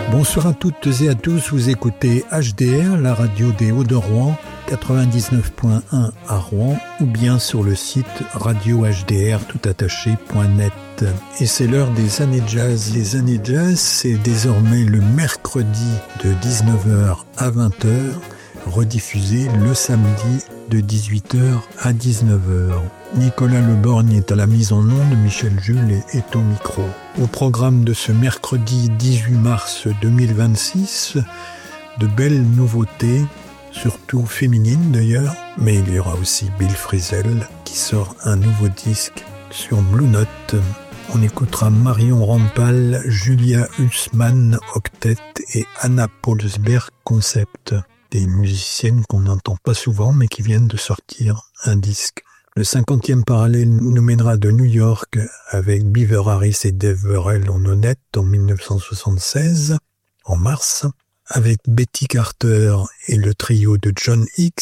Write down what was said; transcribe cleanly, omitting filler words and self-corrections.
Bonsoir à toutes et à tous, vous écoutez HDR, la radio des Hauts-de-Rouen, 99.1 à Rouen, ou bien sur le site radio-hdr-toutattaché.net. Et c'est l'heure des années jazz. Les années jazz, c'est désormais le mercredi de 19h à 20h, rediffusé le samedi de 18h à 19h. Nicolas Leborgne est à la mise en onde, Michel Jules est au micro. Au programme de ce mercredi 18 mars 2026, de belles nouveautés, surtout féminines d'ailleurs, mais il y aura aussi Bill Frisell qui sort un nouveau disque sur Blue Note. On écoutera Marion Rampal, Julia Hussmann Octet et Anna Paulsberg Concept, des musiciennes qu'on n'entend pas souvent mais qui viennent de sortir un disque. Le 50e parallèle nous mènera de New York avec Beaver Harris et Dave Burrell en honnête en 1976, en mars, avec Betty Carter et le trio de John Hicks